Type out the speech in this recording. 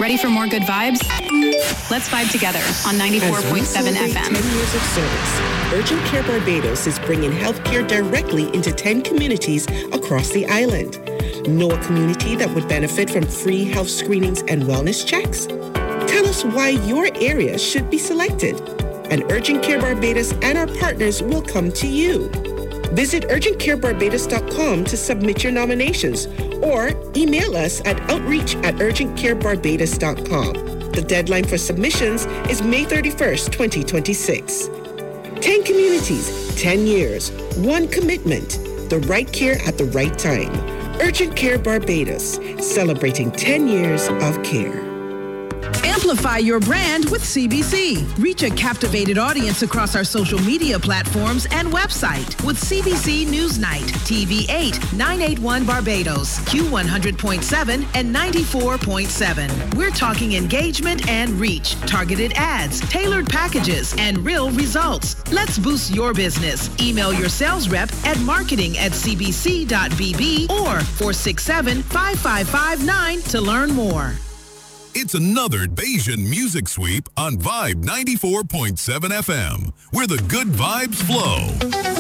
Ready for more good vibes? Let's vibe together on 94.7 FM. 10 years of service, Urgent Care Barbados is bringing healthcare directly into 10 communities across the island. Know a community that would benefit from free health screenings and wellness checks? Tell us why your area should be selected. And Urgent Care Barbados and our partners will come to you. Visit urgentcarebarbados.com to submit your nominations or email us at outreach@urgentcarebarbados.com. The deadline for submissions is May 31st, 2026. 10 communities, 10 years, one commitment, the right care at the right time. Urgent Care Barbados, celebrating 10 years of care. Amplify your brand with CBC. Reach a captivated audience across our social media platforms and website with CBC Newsnight, TV8, 981 Barbados, Q100.7 and 94.7. We're talking engagement and reach, targeted ads, tailored packages, and real results. Let's boost your business. Email your sales rep at marketing@cbc.bb or 467-5559 to learn more. It's another Bayesian music sweep on Vibe 94.7 FM, where the good vibes flow.